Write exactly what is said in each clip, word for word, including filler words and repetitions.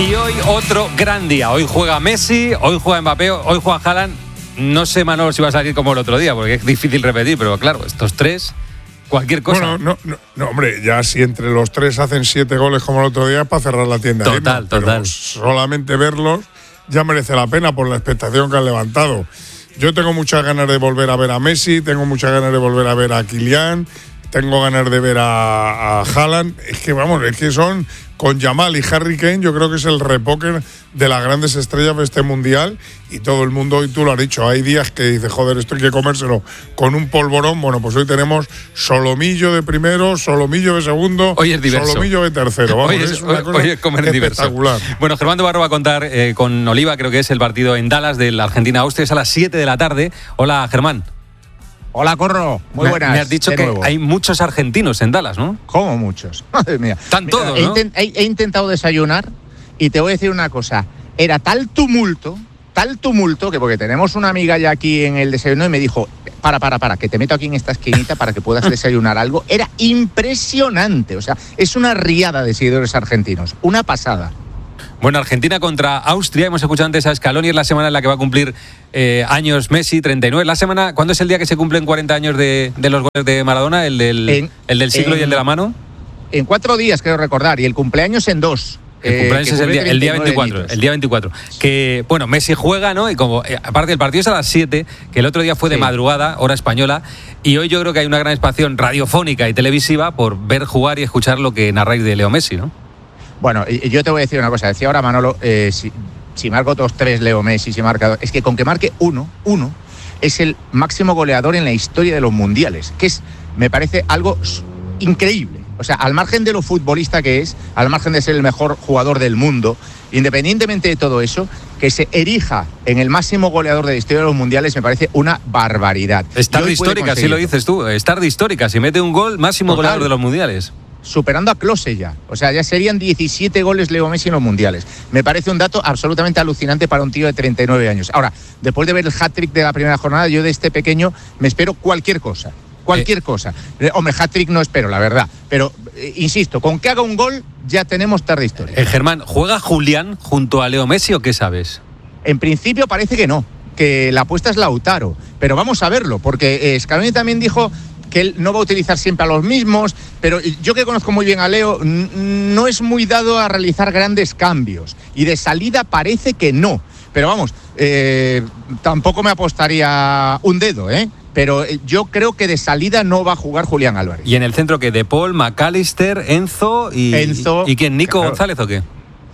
Y hoy otro gran día. Hoy juega Messi, hoy juega Mbappé, hoy juega Haaland. No sé, Manolo, si va a salir como el otro día, porque es difícil repetir, pero claro, estos tres, cualquier cosa. Bueno, no, no, no hombre, ya si entre los tres hacen siete goles como el otro día, es para cerrar la tienda. Total, ¿eh? total. Pero solamente verlos ya merece la pena por la expectación que han levantado. Yo tengo muchas ganas de volver a ver a Messi, tengo muchas ganas de volver a ver a Kylian, tengo ganas de ver a, a Haaland. Es que vamos, es que son con Yamal y Harry Kane, yo creo que es el repóquer de las grandes estrellas de este mundial. Y todo el mundo, y tú lo has dicho, hay días que dices, joder, esto hay que comérselo con un polvorón. Bueno, pues hoy tenemos solomillo de primero, solomillo de segundo, hoy es diverso. Solomillo de tercero. Vamos, hoy es, es una hoy, cosa hoy es comer espectacular. Diverso. Bueno, Germán de Barro va a contar eh, con Oliva, creo que es el partido en Dallas de la Argentina-Austria, es a las siete de la tarde. Hola, Germán. Hola, Corro. Muy me, buenas. Me has dicho que nuevo. Hay muchos argentinos en Dallas, ¿no? ¿Cómo muchos? Madre mía. Están Mira, todos, he, ¿no? intent, he, he intentado desayunar y te voy a decir una cosa. Era tal tumulto, tal tumulto, que porque tenemos una amiga ya aquí en el desayuno y me dijo, para, para, para, que te meto aquí en esta esquinita para que puedas desayunar algo. Era impresionante. O sea, es una riada de seguidores argentinos. Una pasada. Bueno, Argentina contra Austria. Hemos escuchado antes a Scaloni, es la semana en la que va a cumplir eh, años Messi, treinta y nueve. La semana, ¿cuándo es el día que se cumplen cuarenta años de, de los goles de Maradona? ¿El del, en, el del siglo en, y el de la mano? En cuatro días, quiero recordar, y el cumpleaños en dos. El cumpleaños eh, es el día, el día veinticuatro. El día veinticuatro. Que, bueno, Messi juega, ¿no? Y como, eh, aparte, el partido es a las siete, que el otro día fue de sí. madrugada, hora española, y hoy yo creo que hay una gran expansión radiofónica y televisiva por ver jugar y escuchar lo que narráis de Leo Messi, ¿no? Bueno, yo te voy a decir una cosa. Decía ahora Manolo, eh, si, si marco otros tres Leo Messi, si marca... Es que con que marque uno, uno, es el máximo goleador en la historia de los mundiales, que es, me parece algo increíble. O sea, al margen de lo futbolista que es, al margen de ser el mejor jugador del mundo, independientemente de todo eso, que se erija en el máximo goleador de la historia de los mundiales me parece una barbaridad. Estar de histórica, así lo dices tú. Estar de histórica, si mete un gol, máximo Total. goleador de los mundiales. Superando a Klose ya. O sea, ya serían diecisiete goles Leo Messi en los mundiales. Me parece un dato absolutamente alucinante para un tío de treinta y nueve años. Ahora, después de ver el hat-trick de la primera jornada, yo de este pequeño me espero cualquier cosa. Cualquier eh. cosa. Hombre, hat-trick no espero, la verdad. Pero, eh, insisto, con que haga un gol, ya tenemos tarde historia. Eh, Germán, ¿juega Julián junto a Leo Messi o qué sabes? En principio parece que no, que la apuesta es Lautaro. Pero vamos a verlo, porque eh, Scaloni también dijo que él no va a utilizar siempre a los mismos, pero yo que conozco muy bien a Leo, n- no es muy dado a realizar grandes cambios. Y de salida parece que no. Pero vamos, eh, tampoco me apostaría un dedo, ¿eh? Pero yo creo que de salida no va a jugar Julián Álvarez. ¿Y en el centro qué? ¿De Paul, McAllister, Enzo y, Enzo, ¿y quién? ¿Nico claro. González o qué?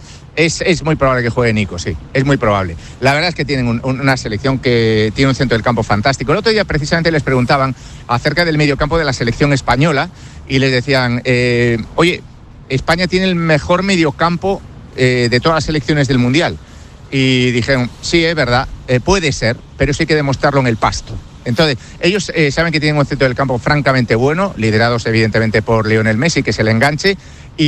Es, es muy probable que juegue Nico, sí, es muy probable. La verdad es que tienen un, una selección que tiene un centro del campo fantástico. El otro día precisamente les preguntaban acerca del mediocampo de la selección española y les decían, eh, oye, España tiene el mejor mediocampo eh, de todas las selecciones del Mundial. Y dijeron, sí, es verdad, eh, puede ser, pero eso hay que demostrarlo en el pasto. Entonces, ellos eh, saben que tienen un centro del campo francamente bueno, liderados evidentemente por Lionel Messi, que es el enganche,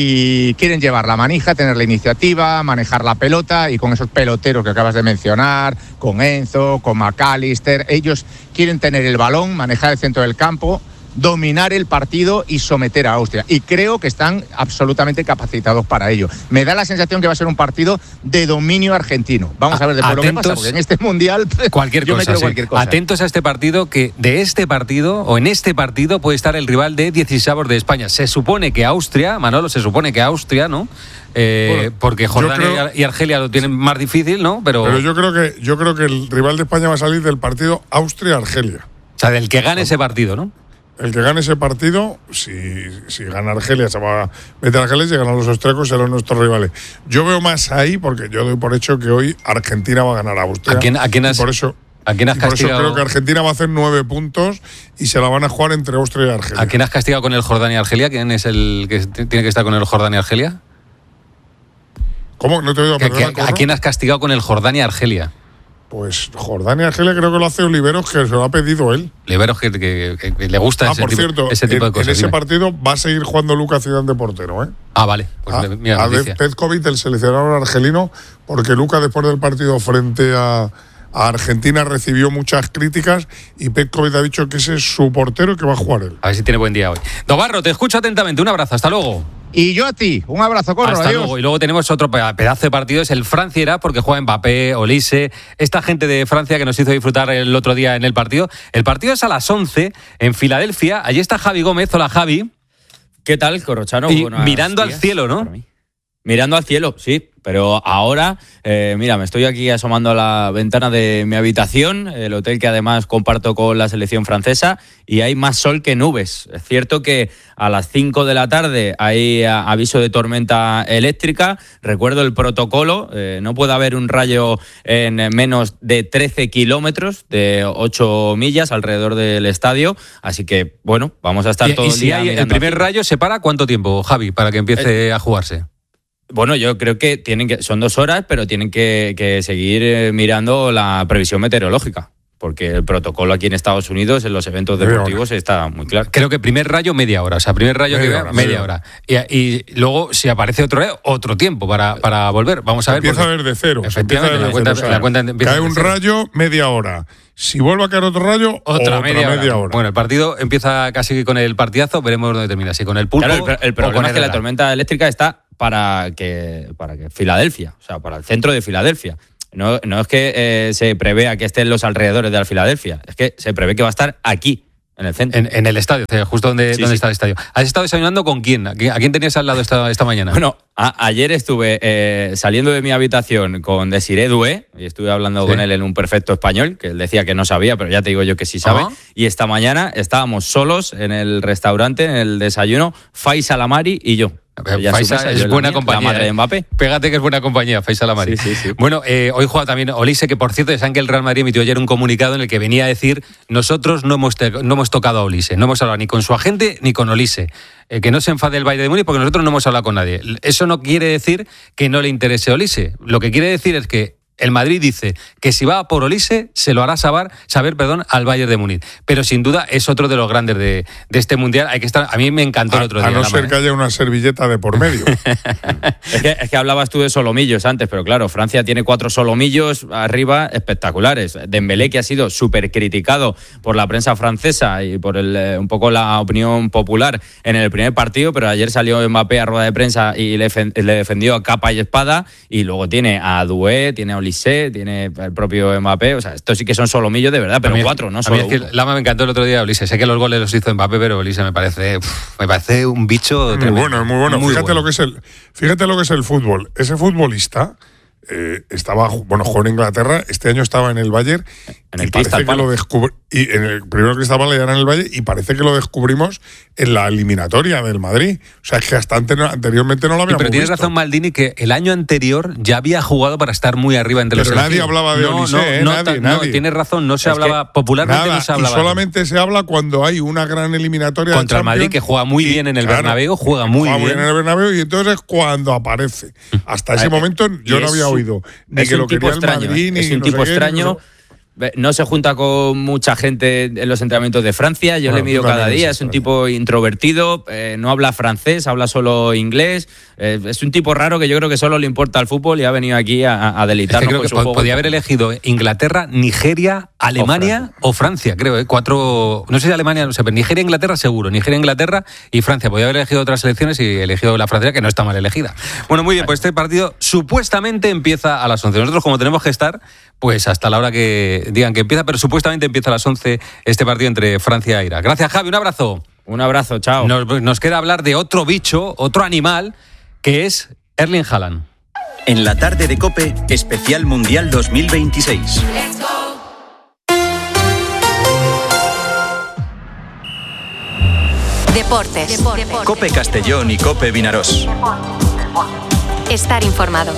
y quieren llevar la manija, tener la iniciativa, manejar la pelota, y con esos peloteros que acabas de mencionar, con Enzo, con McAllister, ellos quieren tener el balón, manejar el centro del campo, dominar el partido y someter a Austria. Y creo que están absolutamente capacitados para ello. Me da la sensación que va a ser un partido de dominio argentino. Vamos a, a ver después atentos, lo que pasa, porque en este mundial cualquier yo cosa, me creo sí. cualquier cosa. Atentos a este partido, que de este partido o en este partido puede estar el rival de dieciséis de España. Se supone que Austria, Manolo, se supone que Austria, ¿no? Eh, bueno, porque Jordania creo, y Argelia lo tienen más difícil, ¿no? Pero, pero yo creo que yo creo que el rival de España va a salir del partido Austria-Argelia. O sea, del que gane ese partido, ¿no? El que gane ese partido, si, si gana Argelia, se va a meter a Argelia, si ganan los austríacos, serán nuestros rivales. Yo veo más ahí, porque yo doy por hecho que hoy Argentina va a ganar a Austria. ¿A quién, a quién has, por eso, ¿a quién has por eso castigado? creo que Argentina va a hacer nueve puntos y se la van a jugar entre Austria y Argelia. ¿A quién has castigado con el Jordania-Argelia? ¿Quién es el que tiene que estar con el Jordania-Argelia? ¿Cómo? No te he oído, perdón, ¿A quién has castigado con el Jordania-Argelia? Pues Jordania y Argelia creo que lo hace Oliveros, que se lo ha pedido él. Oliveros que, que, que, que le gusta ah, ese, por tipo, cierto, ese tipo en, de cosas. En ese dime. partido va a seguir jugando Lucas Zidane de portero, ¿eh? Ah, vale. Pues a, mira, a Petkovic, el seleccionador argelino, porque Lucas después del partido frente a, a Argentina recibió muchas críticas y Petkovic ha dicho que ese es su portero que va a jugar él. A ver si tiene buen día hoy. Dobarro, te escucho atentamente. Un abrazo. Hasta luego. Y yo a ti, un abrazo, Corro, Hasta adiós. luego. Y luego tenemos otro pedazo de partido, es el Francia-Irak, porque juega Mbappé, Olise, esta gente de Francia que nos hizo disfrutar el otro día en el partido. El partido es a las once en Filadelfia. Allí está Javi Gómez. Hola, Javi. ¿Qué tal, Corrochano? Y mirando días. al cielo, ¿no? Mirando al cielo, sí, pero ahora, eh, mira, me estoy aquí asomando a la ventana de mi habitación, el hotel que además comparto con la selección francesa, y hay más sol que nubes. Es cierto que a las cinco de la tarde hay aviso de tormenta eléctrica. Recuerdo el protocolo, eh, no puede haber un rayo en menos de trece kilómetros, de ocho millas alrededor del estadio, así que, bueno, vamos a estar y, todo y el día. Si hay el primer así. rayo, ¿se para cuánto tiempo, Javi, para que empiece eh, a jugarse? Bueno, yo creo que tienen que son dos horas, pero tienen que, que seguir eh, mirando la previsión meteorológica, porque el protocolo aquí en Estados Unidos en los eventos deportivos está muy claro. Creo que primer rayo media hora, o sea, primer rayo media que hora, media, media hora. Y, y luego si aparece otro rayo, otro tiempo para, para volver. Vamos a ver. Empieza porque, a ver de cero. Efectivamente, de la, cuenta, cero, la cuenta empieza cae un rayo, media hora. Si vuelve a caer otro rayo, otra, otra media, media hora. hora. Bueno, el partido empieza casi con el partidazo, veremos dónde termina. Si con el pulpo. Claro, el, el problema es que la tormenta eléctrica está para que para que Filadelfia, o sea, para el centro de Filadelfia. No, no es que eh, se prevea que esté en los alrededores de la Filadelfia, es que se prevé que va a estar aquí, en el centro. En, en el estadio, justo donde, sí, donde sí. está el estadio. ¿Has estado desayunando con quién? ¿A quién tenías al lado esta, esta mañana? Bueno, a, ayer estuve eh, saliendo de mi habitación con Desiré Doué, y estuve hablando ¿Sí? con él en un perfecto español, que él decía que no sabía, pero ya te digo yo que sí sabe. Uh-huh. Y esta mañana estábamos solos en el restaurante, en el desayuno, Faisal Amari y yo. Faisal es buena mía, compañía. La madre de Mbappé. Pégate que es buena compañía, Faisal Amari. Sí, sí, sí. Bueno, eh, hoy juega también Olise, que por cierto, ya saben que el Real Madrid emitió ayer un comunicado en el que venía a decir: nosotros no hemos, te- no hemos tocado a Olise, no hemos hablado ni con su agente ni con Olise. Eh, que no se enfade el Bayern de Múnich porque nosotros no hemos hablado con nadie. Eso no quiere decir que no le interese Olise. Lo que quiere decir es que el Madrid dice que si va por Olise se lo hará saber, saber perdón, al Bayern de Múnich. Pero sin duda es otro de los grandes de, de este Mundial. Hay que estar. A mí me encantó a, el otro a día. A no ser que haya una servilleta de por medio. es, que, es que hablabas tú de solomillos antes, pero claro, Francia tiene cuatro solomillos arriba espectaculares. Dembélé, que ha sido súper criticado por la prensa francesa y por el, eh, un poco la opinión popular en el primer partido, pero ayer salió Mbappé a rueda de prensa y le, le defendió a capa y espada, y luego tiene a Doué, tiene a Olise, tiene el propio Mbappé, o sea, estos sí que son solomillos de verdad, pero cuatro, no solo a mí es que Lama me encantó el otro día Olise. Sé que los goles los hizo Mbappé, pero Olise me parece uf, me parece un bicho muy tremendo. bueno, muy bueno. Muy fíjate bueno. lo que es el fíjate lo que es el fútbol. Ese futbolista eh, estaba, bueno, jugó en Inglaterra, este año estaba en el Bayern en el y parece que lo descubri- y en el primero que estaba le en el Bayern y parece que lo descubrimos en la eliminatoria del Madrid. O sea, es que hasta ante, anteriormente no lo habíamos sí, pero tienes visto. razón, Maldini, que el año anterior ya había jugado para estar muy arriba entre pero los nadie elegidos. hablaba de no, Olise, no, eh, no, nadie, no, nadie. Tienes razón, no se es hablaba, popularmente nada, no se hablaba. Y solamente se habla cuando hay una gran eliminatoria contra de el Madrid, que juega muy y, bien en el claro, Bernabéu, juega muy juega bien. muy bien en el Bernabéu, y entonces es cuando aparece. Hasta ese momento yo no había un, oído ni que lo quería el Madrid, ni es un no tipo sé extraño. Qué, no se junta con mucha gente en los entrenamientos de Francia. Yo bueno, le miro cada día. Es un tipo introvertido, eh, no habla francés, habla solo inglés. Eh, es un tipo raro que yo creo que solo le importa el fútbol y ha venido aquí a, a deleitarnos. Es que creo con que su po- juego. podía haber elegido Inglaterra, Nigeria, Alemania o Francia, o Francia creo. ¿eh? Cuatro. No sé si Alemania, no sé, pero Nigeria, Inglaterra seguro. Nigeria, Inglaterra y Francia. Podía haber elegido otras selecciones y elegido la francesa, que no está mal elegida. Bueno, muy bien, pues este partido supuestamente empieza a las once. Nosotros, como tenemos que estar, pues hasta la hora que digan que empieza, pero supuestamente empieza a las once este partido entre Francia e Irak. Gracias, Javi, un abrazo. Un abrazo, chao. Nos, nos queda hablar de otro bicho, otro animal, que es Erling Haaland. En la tarde de COPE, especial Mundial dos mil veintiséis. Deportes. Deportes. COPE Castellón y COPE Vinarós. Estar informado.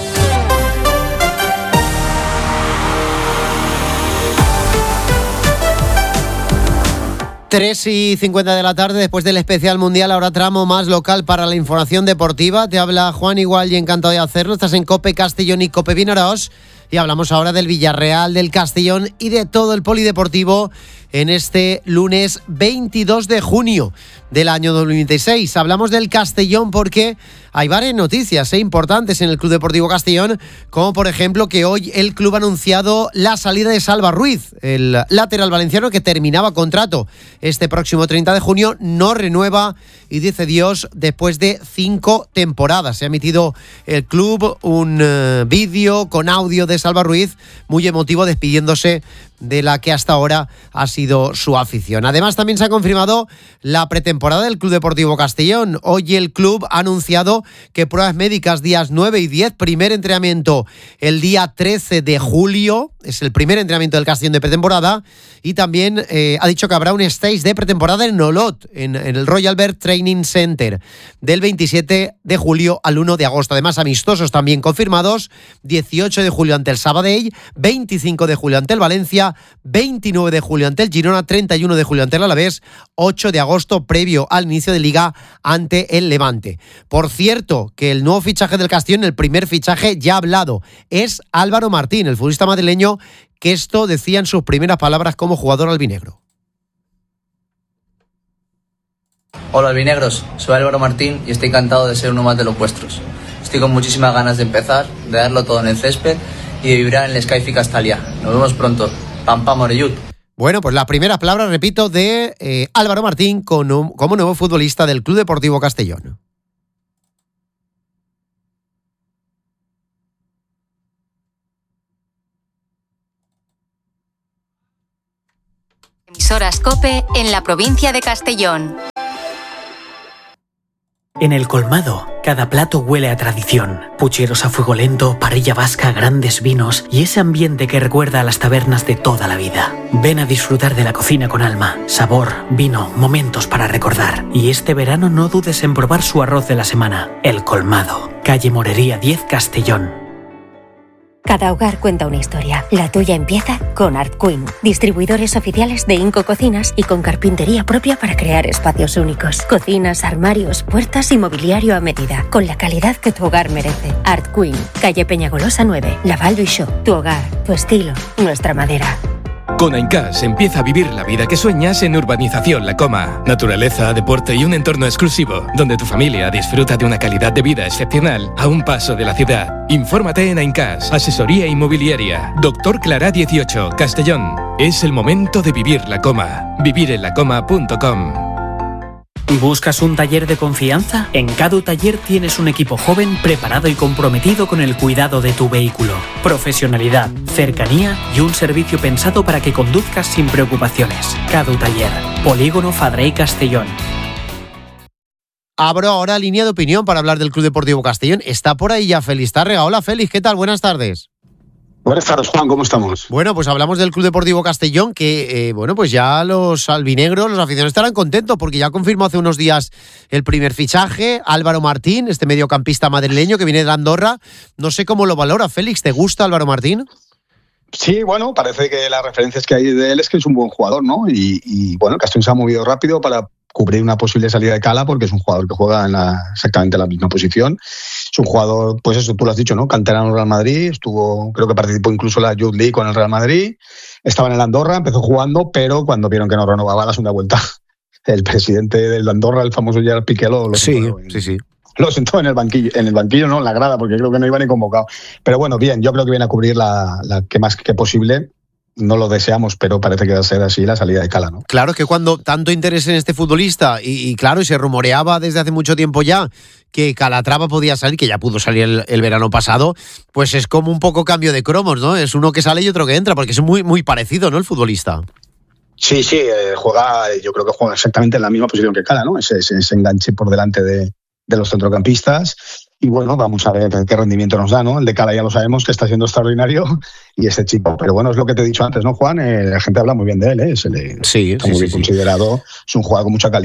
tres y cincuenta de la tarde, después del especial mundial, ahora tramo más local para la información deportiva. Te habla Juan Igual y encantado de hacerlo. Estás en COPE Castellón y COPE Vinarós. Y hablamos ahora del Villarreal, del Castellón y de todo el polideportivo en este lunes veintidós de junio del año dos mil veintiséis. Hablamos del Castellón porque hay varias noticias eh, importantes en el Club Deportivo Castellón, como por ejemplo que hoy el club ha anunciado la salida de Salva Ruiz, el lateral valenciano que terminaba contrato este próximo treinta de junio, no renueva y dice adiós después de cinco temporadas. Se ha emitido el club un uh, vídeo con audio de Salva Ruiz muy emotivo despidiéndose de la que hasta ahora ha sido su afición. Además, también se ha confirmado la pretemporada del Club Deportivo Castellón. Hoy el club ha anunciado que pruebas médicas días nueve y diez, primer entrenamiento el día trece de julio, es el primer entrenamiento del Castellón de pretemporada, y también eh, ha dicho que habrá un stage de pretemporada en Olot, en, en el Royal Bear Training Center, del veintisiete de julio al uno de agosto. Además, amistosos también confirmados, dieciocho de julio ante el Sabadell, veinticinco de julio ante el Valencia, veintinueve de julio ante el Girona, treinta y uno de julio ante el Alavés, ocho de agosto previo al inicio de Liga ante el Levante. Por cierto, que el nuevo fichaje del Castellón, el primer fichaje ya hablado, es Álvaro Martín, el futbolista madrileño, que esto decía en sus primeras palabras como jugador albinegro. Hola albinegros, soy Álvaro Martín y estoy encantado de ser uno más de los vuestros. Estoy con muchísimas ganas de empezar, de darlo todo en el césped y de vibrar en el Sky Castalia. Nos vemos pronto. Pam pam orellut. Bueno, pues las primeras palabras, repito, de eh, Álvaro Martín como, como nuevo futbolista del Club Deportivo Castellón. Emisoras COPE en la provincia de Castellón. En El Colmado, cada plato huele a tradición. Pucheros a fuego lento, parrilla vasca, grandes vinos y ese ambiente que recuerda a las tabernas de toda la vida. Ven a disfrutar de la cocina con alma, sabor, vino, momentos para recordar. Y este verano no dudes en probar su arroz de la semana. El Colmado, calle Morería diez, Castellón. Cada hogar cuenta una historia. La tuya empieza con Art Queen, distribuidores oficiales de Inco Cocinas y con carpintería propia para crear espacios únicos. Cocinas, armarios, puertas y mobiliario a medida, con la calidad que tu hogar merece. Art Queen, calle Peñagolosa nueve, Laval du Choix. Tu hogar, tu estilo, nuestra madera. Con Aincas empieza a vivir la vida que sueñas en Urbanización La Coma. Naturaleza, deporte y un entorno exclusivo, donde tu familia disfruta de una calidad de vida excepcional a un paso de la ciudad. Infórmate en Aincas, asesoría inmobiliaria. Doctor Clará dieciocho, Castellón. Es el momento de vivir La Coma. vivir en la coma punto com. ¿Buscas un taller de confianza? En Cadu Taller tienes un equipo joven, preparado y comprometido con el cuidado de tu vehículo. Profesionalidad, cercanía y un servicio pensado para que conduzcas sin preocupaciones. Cadu Taller, Polígono Fadrey Castellón. Abro ahora línea de opinión para hablar del Club Deportivo Castellón. Está por ahí ya Félix Tárrega. Hola Félix, ¿qué tal? Buenas tardes. Buenas tardes, Juan, ¿cómo estamos? Bueno, pues hablamos del Club Deportivo Castellón, que, eh, bueno, pues ya los albinegros, los aficionados estarán contentos, porque ya confirmó hace unos días el primer fichaje, Álvaro Martín, este mediocampista madrileño que viene de Andorra. No sé cómo lo valora, Félix, ¿te gusta Álvaro Martín? Sí, bueno, parece que las referencias que hay de él es que es un buen jugador, ¿no? Y, y bueno, Castellón se ha movido rápido para cubrir una posible salida de Cala, porque es un jugador que juega en la, exactamente la misma posición. Es un jugador, pues eso, tú lo has dicho, ¿no? Canterano en Real Madrid, estuvo, creo que participó incluso en la Youth League con el Real Madrid, estaba en el Andorra, empezó jugando, pero cuando vieron que no renovaba la segunda vuelta, el presidente del Andorra, el famoso Gerard Piqué, lo, lo sí, sentó, sí, sí. Lo sentó en el banquillo, en el banquillo, no en la grada, porque creo que no iba ni convocado. Pero bueno, bien, yo creo que viene a cubrir la, la que más que posible. No lo deseamos, pero parece que va a ser así la salida de Cala, ¿no? Claro, es que cuando tanto interés en este futbolista, y, y claro, y se rumoreaba desde hace mucho tiempo ya que Calatrava podía salir, que ya pudo salir el, el verano pasado, pues es como un poco cambio de cromos, ¿no? Es uno que sale y otro que entra, porque es muy, muy parecido, ¿no? El futbolista. Sí, sí, eh, juega, yo creo que juega exactamente en la misma posición que Cala, ¿no? Ese, ese, ese enganche por delante de, de los centrocampistas. Y bueno, vamos a ver qué rendimiento nos da, ¿no? El de Cala ya lo sabemos que está siendo extraordinario y este chico. Pero bueno, es lo que te he dicho antes, ¿no, Juan? Eh, la gente habla muy bien de él, ¿eh? Se le, sí, está sí, muy sí, bien sí. considerado. Es un jugador con mucha calidad.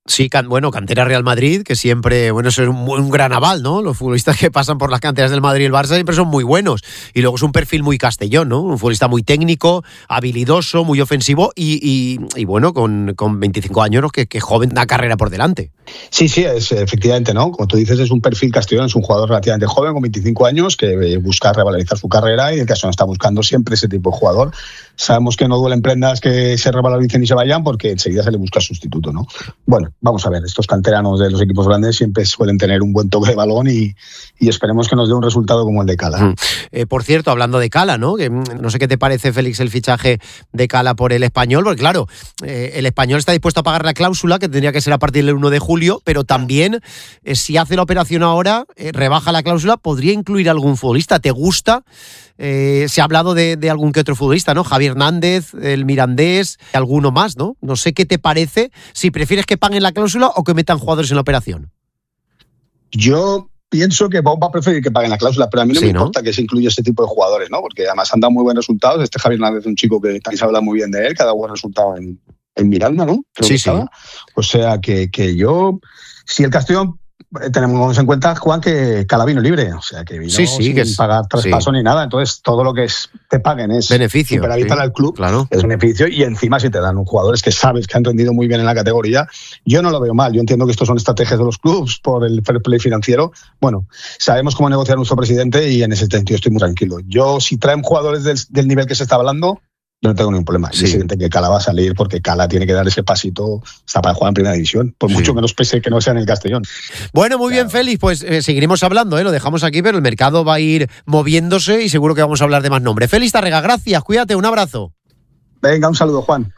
Sí, can, bueno, cantera Real Madrid, que siempre, bueno, eso es un, un gran aval, ¿no? Los futbolistas que pasan por las canteras del Madrid y el Barça siempre son muy buenos. Y luego es un perfil muy Castellón, ¿no? Un futbolista muy técnico, habilidoso, muy ofensivo y, y, y bueno, con, con veinticinco años, ¿no? que, que joven, da carrera por delante. Sí, sí, es efectivamente, ¿no? Como tú dices, es un perfil Castellón, es un jugador relativamente joven, con veinticinco años, que busca revalorizar su carrera y el Castellón está buscando siempre ese tipo de jugador. Sabemos que no duelen prendas que se revaloricen y se vayan porque enseguida se le busca sustituto, ¿no? Bueno, vamos a ver, estos canteranos de los equipos grandes siempre suelen tener un buen toque de balón y, y esperemos que nos dé un resultado como el de Cala. Mm. Eh, por cierto, hablando de Cala, ¿no? Que, no sé qué te parece, Félix, el fichaje de Cala por el Español, porque claro, eh, el Español está dispuesto a pagar la cláusula, que tendría que ser a partir del uno de julio, pero también, eh, si hace la operación ahora, eh, rebaja la cláusula, podría incluir algún futbolista. ¿Te gusta? Eh, se ha hablado de, de algún que otro futbolista, ¿no? Javier Hernández, el Mirandés, alguno más, ¿no? No sé qué te parece, si prefieres que paguen la cláusula o que metan jugadores en la operación. Yo pienso que Bob va a preferir que paguen la cláusula, pero a mí no sí, me ¿no? importa que se incluya ese tipo de jugadores, ¿no? Porque además han dado muy buenos resultados. Este Javier Hernández es un chico que también se habla muy bien de él, que ha dado buen resultado en, en Miranda, ¿no? Creo sí, sí. O sea que, que yo, si el Castellón, tenemos en cuenta, Juan, que Cala vino libre, o sea que vino sí, sí, sin que es, pagar traspaso sí. ni nada, entonces todo lo que es, te paguen es beneficio, superávit para sí, el club, claro. es beneficio, y encima si te dan jugadores que sabes que han rendido muy bien en la categoría, yo no lo veo mal. Yo entiendo que estos son estrategias de los clubes por el fair play financiero. Bueno, sabemos cómo negociar nuestro presidente y en ese sentido estoy muy tranquilo. Yo, si traen jugadores del, del nivel que se está hablando, yo no tengo ningún problema. Sí. Es evidente que Cala va a salir porque Cala tiene que dar ese pasito hasta para jugar en primera división, por mucho sí. que nos pese que no sea en el Castellón. Bueno, muy claro. bien, Félix, pues eh, seguiremos hablando, ¿eh? Lo dejamos aquí, pero el mercado va a ir moviéndose y seguro que vamos a hablar de más nombres. Félix Tárrega, gracias, cuídate, un abrazo. Venga, un saludo, Juan.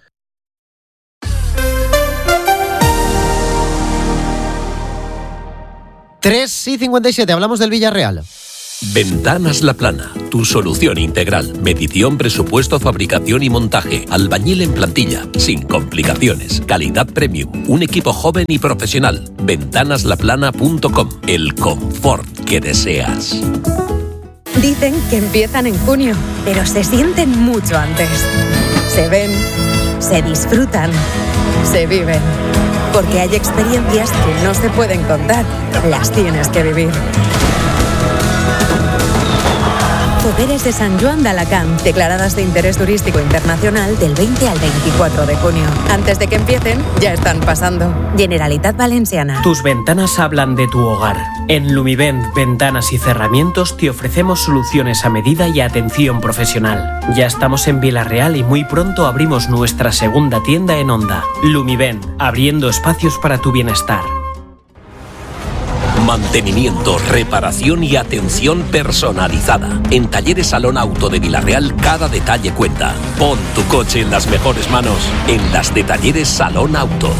tres y cincuenta y siete, hablamos del Villarreal. Ventanas La Plana, tu solución integral. Medición, presupuesto, fabricación y montaje. Albañil en plantilla, sin complicaciones. Calidad premium. Un equipo joven y profesional. ventanas la plana punto com. El confort que deseas. Dicen que empiezan en junio, pero se sienten mucho antes. Se ven, se disfrutan, se viven. Porque hay experiencias que no se pueden contar. Las tienes que vivir. Poderes de San Joan de Alacant, declaradas de interés turístico internacional del veinte al veinticuatro de junio. Antes de que empiecen, ya están pasando. Generalitat Valenciana. Tus ventanas hablan de tu hogar. En Lumivent Ventanas y Cerramientos te ofrecemos soluciones a medida y atención profesional. Ya estamos en Villarreal y muy pronto abrimos nuestra segunda tienda en Onda. Lumivent, abriendo espacios para tu bienestar. Mantenimiento, reparación y atención personalizada. En Talleres Salón Auto de Villarreal cada detalle cuenta. Pon tu coche en las mejores manos en las de Talleres Salón Auto.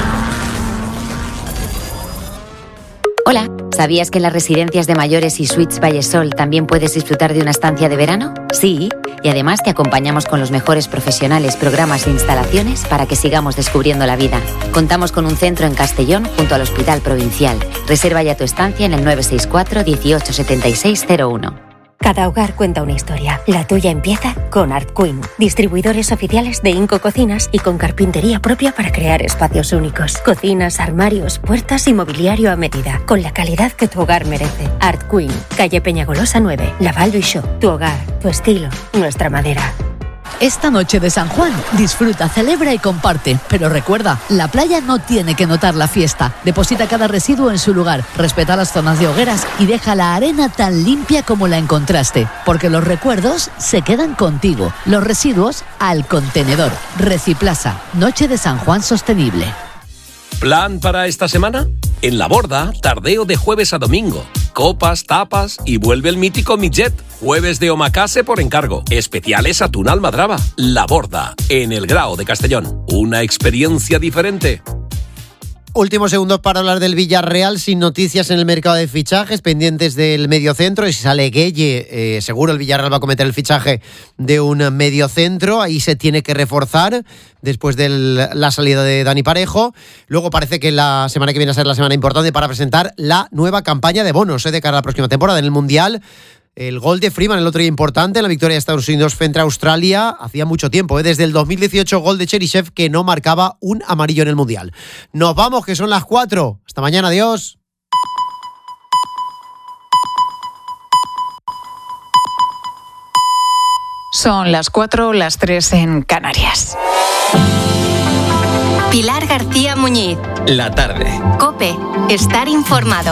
Hola, ¿sabías que en las residencias de mayores y Suites Vallesol también puedes disfrutar de una estancia de verano? Sí, y además te acompañamos con los mejores profesionales, programas e instalaciones para que sigamos descubriendo la vida. Contamos con un centro en Castellón junto al Hospital Provincial. Reserva ya tu estancia en el nueve seis cuatro, dieciocho, setenta y seis cero uno. Cada hogar cuenta una historia. La tuya empieza con Art Queen, distribuidores oficiales de Inco Cocinas y con carpintería propia para crear espacios únicos. Cocinas, armarios, puertas y mobiliario a medida, con la calidad que tu hogar merece. Art Queen, calle Peñagolosa nueve, Laval du Choix. Tu hogar, tu estilo, nuestra madera. Esta noche de San Juan, disfruta, celebra y comparte. Pero recuerda, la playa no tiene que notar la fiesta. Deposita cada residuo en su lugar, respeta las zonas de hogueras y deja la arena tan limpia como la encontraste. Porque los recuerdos se quedan contigo. Los residuos al contenedor. Reciplasa, Noche de San Juan Sostenible. ¿Plan para esta semana? En La Borda, tardeo de jueves a domingo. Copas, tapas y vuelve el mítico Millet. Jueves de omakase por encargo. Especiales atún almadraba. La Borda, en el Grao de Castellón. Una experiencia diferente. Últimos segundos para hablar del Villarreal, sin noticias en el mercado de fichajes, pendientes del mediocentro. Y si sale Gueye, eh, seguro el Villarreal va a cometer el fichaje de un mediocentro. Ahí se tiene que reforzar después de la salida de Dani Parejo. Luego parece que la semana que viene a ser la semana importante para presentar la nueva campaña de bonos eh, de cara a la próxima temporada en el Mundial. El gol de Freeman el otro día importante en la victoria de Estados Unidos frente a Australia. Hacía mucho tiempo, ¿eh? Desde el dos mil dieciocho, gol de Cheryshev que no marcaba un amarillo en el Mundial. Nos vamos, que son las cuatro. Hasta mañana, adiós. Son las cuatro, las tres en Canarias. Pilar García Muñiz. La tarde. COPE. Estar informado.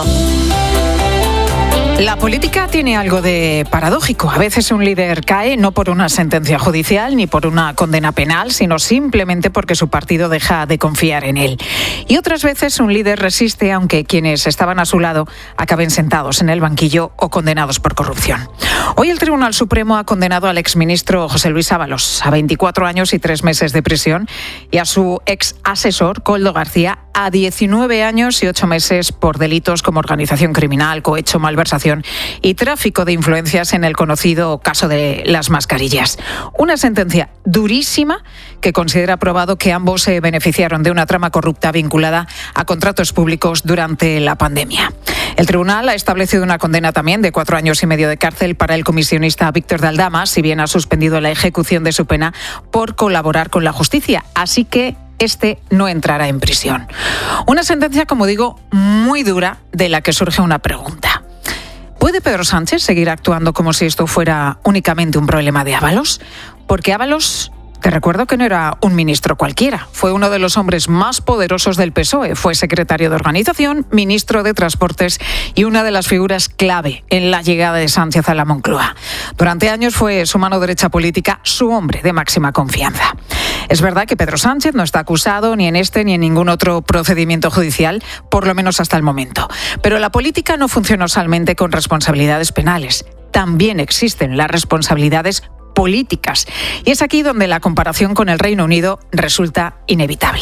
La política tiene algo de paradójico. A veces un líder cae no por una sentencia judicial ni por una condena penal, sino simplemente porque su partido deja de confiar en él. Y otras veces un líder resiste aunque quienes estaban a su lado acaben sentados en el banquillo o condenados por corrupción. Hoy el Tribunal Supremo ha condenado al exministro José Luis Ábalos a veinticuatro años y tres meses de prisión y a su ex asesor, Koldo García, a diecinueve años y ocho meses por delitos como organización criminal, cohecho, malversación y tráfico de influencias en el conocido caso de las mascarillas. Una sentencia durísima que considera probado que ambos se beneficiaron de una trama corrupta vinculada a contratos públicos durante la pandemia. El tribunal ha establecido una condena también de cuatro años y medio de cárcel para el comisionista Víctor de Aldama, si bien ha suspendido la ejecución de su pena por colaborar con la justicia. Así que este no entrará en prisión. Una sentencia, como digo, muy dura, de la que surge una pregunta. ¿Puede Pedro Sánchez seguir actuando como si esto fuera únicamente un problema de Ábalos? Porque Ábalos, te recuerdo que no era un ministro cualquiera. Fue uno de los hombres más poderosos del P S O E. Fue secretario de Organización, ministro de Transportes y una de las figuras clave en la llegada de Sánchez a la Moncloa. Durante años fue su mano derecha política, su hombre de máxima confianza. Es verdad que Pedro Sánchez no está acusado ni en este ni en ningún otro procedimiento judicial, por lo menos hasta el momento. Pero la política no funciona solamente con responsabilidades penales. También existen las responsabilidades políticas. Y es aquí donde la comparación con el Reino Unido resulta inevitable.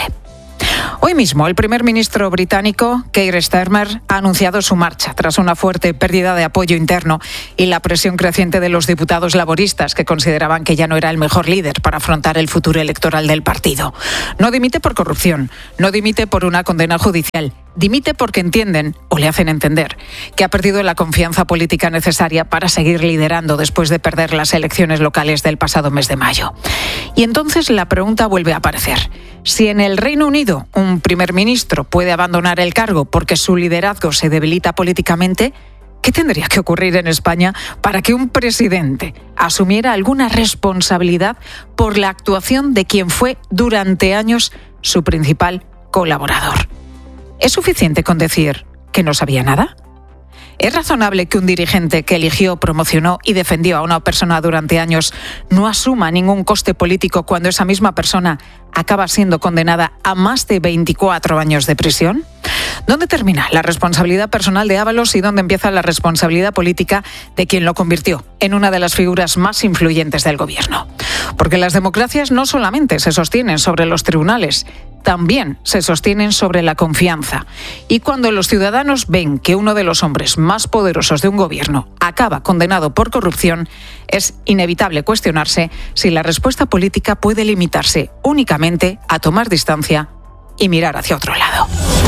Hoy mismo, el primer ministro británico, Keir Starmer, ha anunciado su marcha tras una fuerte pérdida de apoyo interno y la presión creciente de los diputados laboristas que consideraban que ya no era el mejor líder para afrontar el futuro electoral del partido. No dimite por corrupción, no dimite por una condena judicial, dimite porque entienden, o le hacen entender, que ha perdido la confianza política necesaria para seguir liderando después de perder las elecciones locales del pasado mes de mayo. Y entonces la pregunta vuelve a aparecer. Si en el Reino Unido un primer ministro puede abandonar el cargo porque su liderazgo se debilita políticamente, ¿qué tendría que ocurrir en España para que un presidente asumiera alguna responsabilidad por la actuación de quien fue durante años su principal colaborador? ¿Es suficiente con decir que no sabía nada? ¿Es razonable que un dirigente que eligió, promocionó y defendió a una persona durante años no asuma ningún coste político cuando esa misma persona acaba siendo condenada a más de veinticuatro años de prisión? ¿Dónde termina la responsabilidad personal de Ábalos y dónde empieza la responsabilidad política de quien lo convirtió en una de las figuras más influyentes del gobierno? Porque las democracias no solamente se sostienen sobre los tribunales, también se sostienen sobre la confianza. Y cuando los ciudadanos ven que uno de los hombres más poderosos de un gobierno acaba condenado por corrupción, es inevitable cuestionarse si la respuesta política puede limitarse únicamente a tomar distancia y mirar hacia otro lado.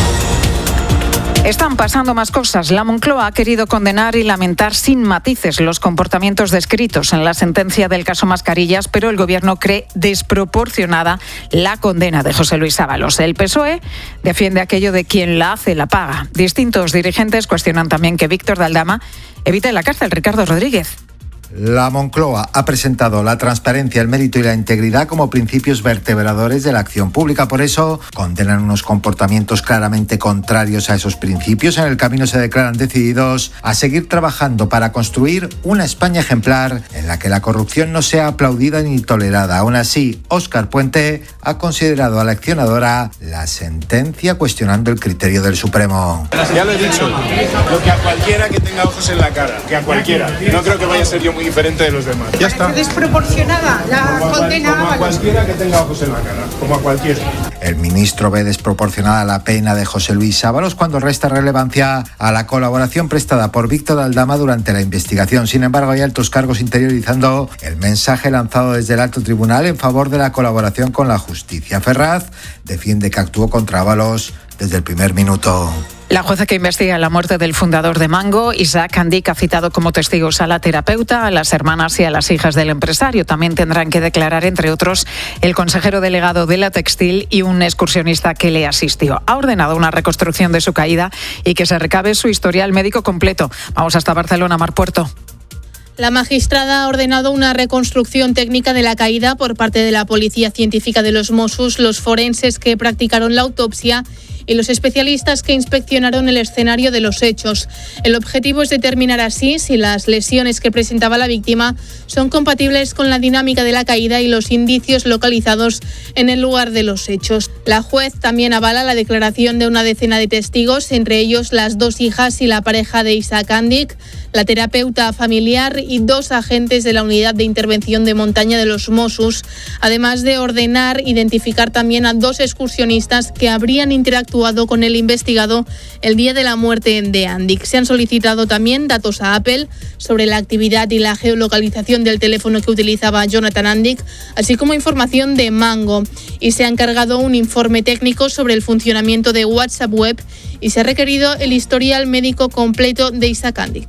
Están pasando más cosas. La Moncloa ha querido condenar y lamentar sin matices los comportamientos descritos en la sentencia del caso Mascarillas, pero el Gobierno cree desproporcionada la condena de José Luis Ábalos. El P S O E defiende aquello de quien la hace la paga. Distintos dirigentes cuestionan también que Víctor de Aldama evite la cárcel. Ricardo Rodríguez. La Moncloa ha presentado la transparencia, el mérito y la integridad como principios vertebradores de la acción pública. Por eso, condenan unos comportamientos claramente contrarios a esos principios. En el camino se declaran decididos a seguir trabajando para construir una España ejemplar en la que la corrupción no sea aplaudida ni tolerada. Aún así, Óscar Puente ha considerado aleccionadora la sentencia, cuestionando el criterio del Supremo. Ya lo he dicho, lo que a cualquiera que tenga ojos en la cara, que a cualquiera. No creo que vaya a ser yo muy diferente de los demás. Ya está. Desproporcionada la como a, condena. Como a cualquiera que tenga ojos en la cara, como a cualquiera. El ministro ve desproporcionada la pena de José Luis Ábalos cuando resta relevancia a la colaboración prestada por Víctor de Aldama durante la investigación. Sin embargo, hay altos cargos interiorizando el mensaje lanzado desde el alto tribunal en favor de la colaboración con la justicia. Ferraz defiende que actuó contra Ábalos desde el primer minuto. La jueza que investiga la muerte del fundador de Mango, Isaac Andic, ha citado como testigos a la terapeuta, a las hermanas y a las hijas del empresario. También tendrán que declarar, entre otros, el consejero delegado de la textil y un excursionista que le asistió. Ha ordenado una reconstrucción de su caída y que se recabe su historial médico completo. Vamos hasta Barcelona, Mar Puerto. La magistrada ha ordenado una reconstrucción técnica de la caída por parte de la Policía Científica de los Mossos, los forenses que practicaron la autopsia y los especialistas que inspeccionaron el escenario de los hechos. El objetivo es determinar así si las lesiones que presentaba la víctima son compatibles con la dinámica de la caída y los indicios localizados en el lugar de los hechos. La juez también avala la declaración de una decena de testigos, entre ellos las dos hijas y la pareja de Isaac Andic, la terapeuta familiar y dos agentes de la Unidad de Intervención de Montaña de los Mossos, además de ordenar identificar también a dos excursionistas que habrían interactuado con el investigado el día de la muerte de Andic. Se han solicitado también datos a Apple sobre la actividad y la geolocalización del teléfono que utilizaba Jonathan Andic, así como información de Mango. Y se ha encargado un informe técnico sobre el funcionamiento de WhatsApp Web y se ha requerido el historial médico completo de Isaac Andic.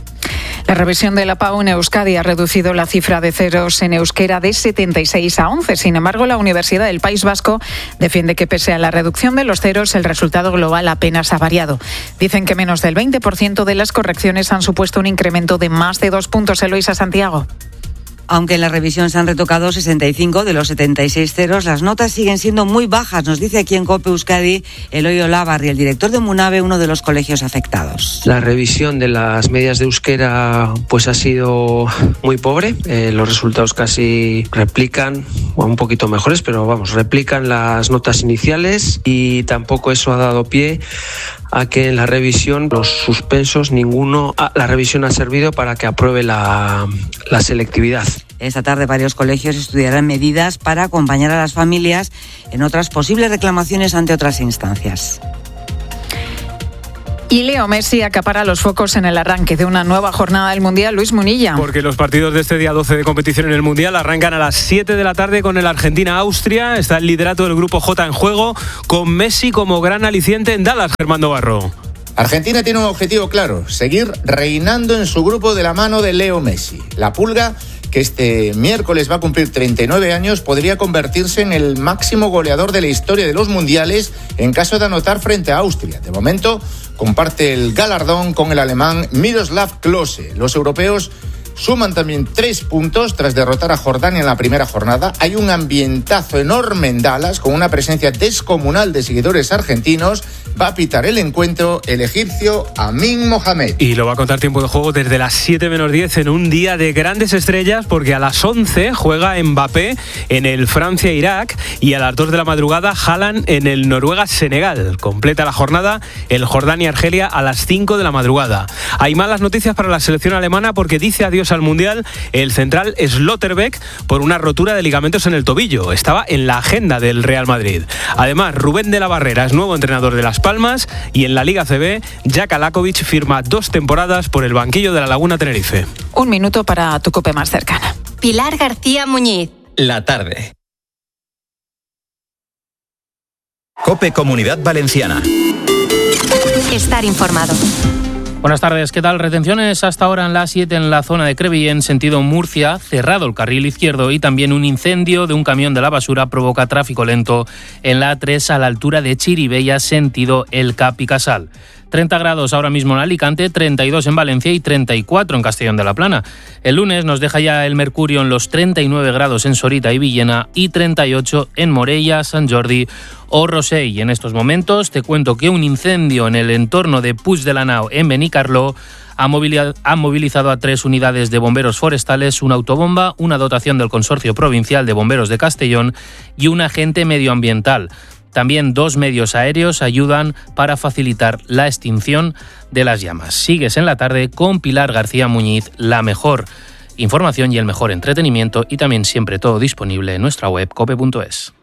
La revisión de la PAU en Euskadi ha reducido la cifra de ceros en euskera de setenta y seis a once. Sin embargo, la Universidad del País Vasco defiende que pese a la reducción de los ceros, el resultado global apenas ha variado. Dicen que menos del veinte por ciento de las correcciones han supuesto un incremento de más de dos puntos. Eloisa Santiago. Aunque en la revisión se han retocado sesenta y cinco de los setenta y seis ceros, las notas siguen siendo muy bajas, nos dice aquí en COPE Euskadi Eloy Olabarri, el director de Munabe, uno de los colegios afectados. La revisión de las medias de euskera pues ha sido muy pobre, eh, los resultados casi replican, o un poquito mejores, pero vamos, replican las notas iniciales y tampoco eso ha dado pie a que en la revisión los suspensos, ninguno, la revisión ha servido para que apruebe la, la selectividad. Esta tarde varios colegios estudiarán medidas para acompañar a las familias en otras posibles reclamaciones ante otras instancias. Y Leo Messi acapara los focos en el arranque de una nueva jornada del Mundial. Luis Munilla. Porque los partidos de este día doce de competición en el Mundial arrancan a las siete de la tarde con el Argentina-Austria. Está el liderato del Grupo J en juego, con Messi como gran aliciente en Dallas, Germán Navarro. Argentina tiene un objetivo claro: seguir reinando en su grupo de la mano de Leo Messi. La Pulga, que este miércoles va a cumplir treinta y nueve años, podría convertirse en el máximo goleador de la historia de los mundiales en caso de anotar frente a Austria. De momento, comparte el galardón con el alemán Miroslav Klose. Los europeos suman también tres puntos tras derrotar a Jordania en la primera jornada. Hay un ambientazo enorme en Dallas, con una presencia descomunal de seguidores argentinos. Va a pitar el encuentro el egipcio Amin Mohamed. Y lo va a contar Tiempo de Juego desde las siete menos diez en un día de grandes estrellas, porque a las once juega Mbappé en el Francia-Irak y a las dos de la madrugada Haaland en el Noruega-Senegal. Completa la jornada el Jordania-Argelia a las cinco de la madrugada. Hay malas noticias para la selección alemana porque dice adiós al Mundial el central Schlotterbeck por una rotura de ligamentos en el tobillo. Estaba en la agenda del Real Madrid. Además, Rubén de la Barrera es nuevo entrenador de Las Palmas y en la Liga C B, Jaka Lakovic firma dos temporadas por el banquillo de la Laguna Tenerife. Un minuto para tu COPE más cercana. Pilar García Muñiz. La tarde. COPE Comunidad Valenciana. Estar informado. Buenas tardes, ¿qué tal? Retenciones hasta ahora en la A siete en la zona de Crevillent, sentido Murcia, cerrado el carril izquierdo, y también un incendio de un camión de la basura provoca tráfico lento en la A tres a la altura de Chiribella, sentido El Cap y Casal. treinta grados ahora mismo en Alicante, treinta y dos en Valencia y treinta y cuatro en Castellón de la Plana. El lunes nos deja ya el mercurio en los treinta y nueve grados en Sorita y Villena y treinta y ocho en Morella, Sant Jordi o Rosell. En estos momentos te cuento que un incendio en el entorno de Puig de la Nau en Benicarló ha movilizado a tres unidades de bomberos forestales, una autobomba, una dotación del Consorcio Provincial de Bomberos de Castellón y un agente medioambiental. También dos medios aéreos ayudan para facilitar la extinción de las llamas. Sigues en la tarde con Pilar García Muñiz, la mejor información y el mejor entretenimiento, y también siempre todo disponible en nuestra web cope punto es.